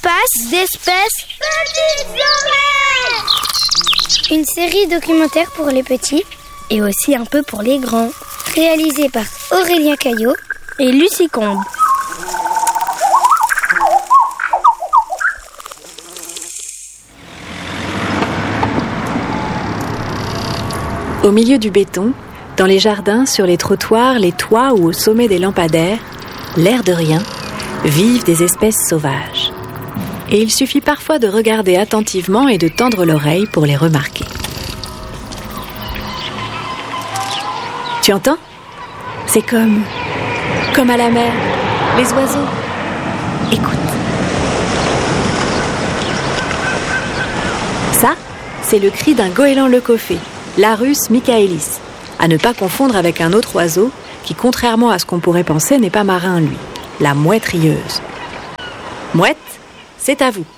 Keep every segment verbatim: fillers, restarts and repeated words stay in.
Espace d'espèces petites oreilles. Une série documentaire pour les petits et aussi un peu pour les grands. Réalisée par Aurélien Caillot et Lucie Combe. Au milieu du béton, dans les jardins, sur les trottoirs, les toits ou au sommet des lampadaires, l'air de rien, vivent des espèces sauvages. Et il suffit parfois de regarder attentivement et de tendre l'oreille pour les remarquer. Tu entends ? C'est comme... comme à la mer, les oiseaux. Écoute. Ça, c'est le cri d'un goéland leucophée, Larus michaelis, à ne pas confondre avec un autre oiseau qui, contrairement à ce qu'on pourrait penser, n'est pas marin, lui, la mouette rieuse. Mouette, c'est à vous.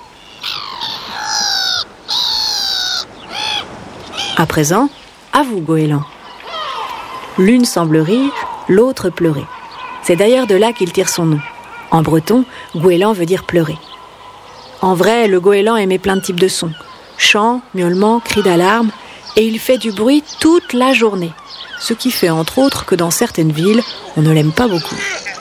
À présent, à vous, goéland. L'une semble rire, l'autre pleurer. C'est d'ailleurs de là qu'il tire son nom. En breton, goéland veut dire pleurer. En vrai, le goéland émet plein de types de sons. Chants, miaulements, cris d'alarme, et il fait du bruit toute la journée. Ce qui fait entre autres que dans certaines villes, on ne l'aime pas beaucoup.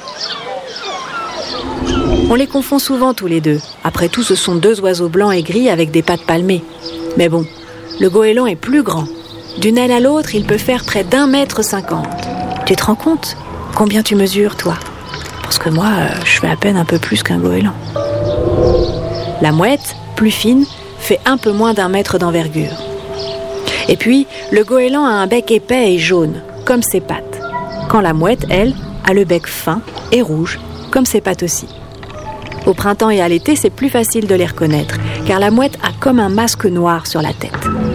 On les confond souvent tous les deux. Après tout, ce sont deux oiseaux blancs et gris avec des pattes palmées. Mais bon, le goéland est plus grand. D'une aile à l'autre, il peut faire près d'un mètre cinquante. Tu te rends compte ? Combien tu mesures, toi ? Parce que moi, euh, je fais à peine un peu plus qu'un goéland. La mouette, plus fine, fait un peu moins d'un mètre d'envergure. Et puis, le goéland a un bec épais et jaune, comme ses pattes. Quand la mouette, elle, a le bec fin et rouge, comme ses pattes aussi. Au printemps et à l'été, c'est plus facile de les reconnaître, car la mouette a comme un masque noir sur la tête.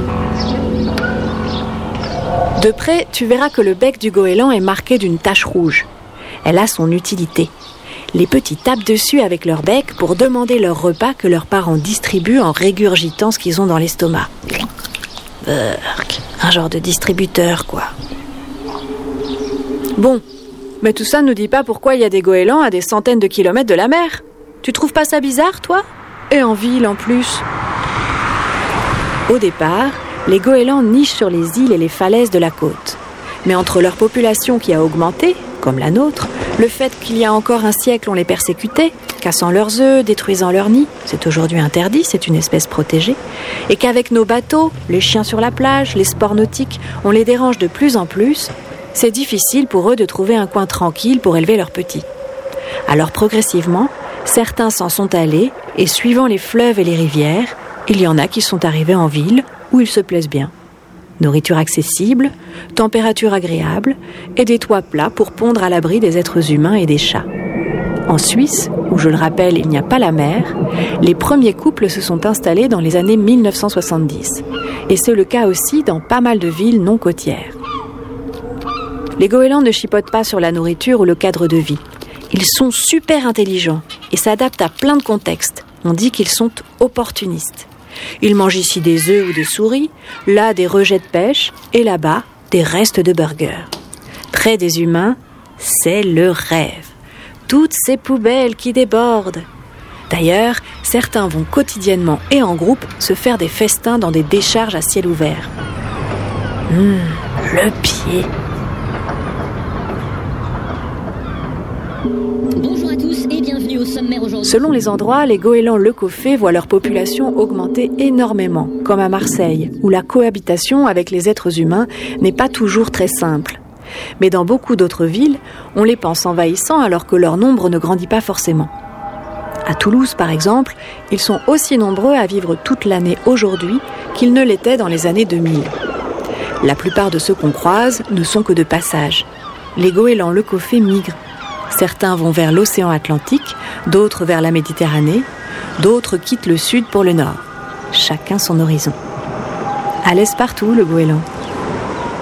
De près, tu verras que le bec du goéland est marqué d'une tache rouge. Elle a son utilité. Les petits tapent dessus avec leur bec pour demander leur repas que leurs parents distribuent en régurgitant ce qu'ils ont dans l'estomac. Burk, un genre de distributeur, quoi. Bon, mais tout ça ne nous dit pas pourquoi il y a des goélands à des centaines de kilomètres de la mer. Tu trouves pas ça bizarre, toi ? Et en ville, en plus. Au départ, les goélands nichent sur les îles et les falaises de la côte. Mais entre leur population qui a augmenté, comme la nôtre, le fait qu'il y a encore un siècle on les persécutait, cassant leurs œufs, détruisant leurs nids, c'est aujourd'hui interdit, c'est une espèce protégée, et qu'avec nos bateaux, les chiens sur la plage, les sports nautiques, on les dérange de plus en plus, c'est difficile pour eux de trouver un coin tranquille pour élever leurs petits. Alors progressivement, certains s'en sont allés, et suivant les fleuves et les rivières, il y en a qui sont arrivés en ville, où ils se plaisent bien. Nourriture accessible, température agréable et des toits plats pour pondre à l'abri des êtres humains et des chats. En Suisse, où je le rappelle, il n'y a pas la mer, les premiers couples se sont installés dans les années mille neuf cent soixante-dix. Et c'est le cas aussi dans pas mal de villes non côtières. Les goélands ne chipotent pas sur la nourriture ou le cadre de vie. Ils sont super intelligents et s'adaptent à plein de contextes. On dit qu'ils sont opportunistes. Ils mangent ici des œufs ou des souris, là des rejets de pêche, et là-bas, des restes de burgers. Près des humains, c'est le rêve. Toutes ces poubelles qui débordent. D'ailleurs, certains vont quotidiennement et en groupe se faire des festins dans des décharges à ciel ouvert. Hum, le pied. Bonjour à tous et bienvenue au sommaire aujourd'hui. Selon les endroits, les goélands leucophées voient leur population augmenter énormément, comme à Marseille, où la cohabitation avec les êtres humains n'est pas toujours très simple. Mais dans beaucoup d'autres villes, on les pense envahissants alors que leur nombre ne grandit pas forcément. À Toulouse, par exemple, ils sont aussi nombreux à vivre toute l'année aujourd'hui qu'ils ne l'étaient dans les années deux mille. La plupart de ceux qu'on croise ne sont que de passage. Les goélands leucophées migrent. Certains vont vers l'océan Atlantique, d'autres vers la Méditerranée, d'autres quittent le sud pour le nord. Chacun son horizon. À l'aise partout, le goéland.